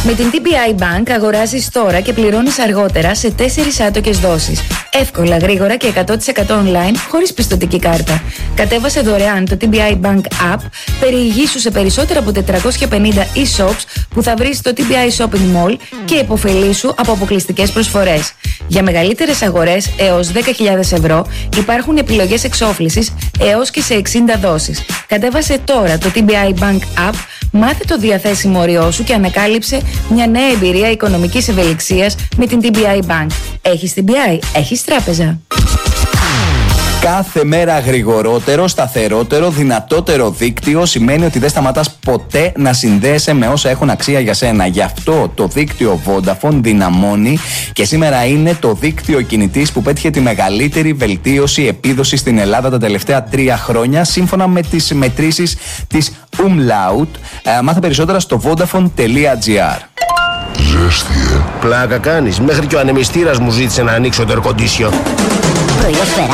Με την TBI Bank αγοράζεις τώρα και πληρώνεις αργότερα σε 4 άτοκες δόσεις. Εύκολα, γρήγορα και 100% online, χωρίς πιστωτική κάρτα. Κατέβασε δωρεάν το TBI Bank App, περιηγήσου σε περισσότερα από 450 e-shops που θα βρεις στο TBI Shopping Mall και υποφελήσου από αποκλειστικές προσφορές. Για μεγαλύτερες αγορές έως 10.000 ευρώ υπάρχουν επιλογές εξόφλησης έως και σε 60 δόσεις. Κατέβασε τώρα το TBI Bank App, μάθε το διαθέσιμο όριό σου και ανακάλυψε μια νέα εμπειρία οικονομικής ευελιξίας με την TBI Bank. Έχεις TBI, έχεις τράπεζα. Κάθε μέρα γρηγορότερο, σταθερότερο, δυνατότερο δίκτυο σημαίνει ότι δεν σταματάς ποτέ να συνδέεσαι με όσα έχουν αξία για σένα. Γι' αυτό το δίκτυο Vodafone δυναμώνει και σήμερα είναι το δίκτυο κινητής που πέτυχε τη μεγαλύτερη βελτίωση επίδοσης στην Ελλάδα τα τελευταία 3 χρόνια, σύμφωνα με τις μετρήσεις της Umlaut. Μάθε περισσότερα στο vodafone.gr. Ζέστη, Πλάκα κάνεις. Μέχρι και ο ανεμιστήρας μου ζήτησε να ανοίξω το air condition.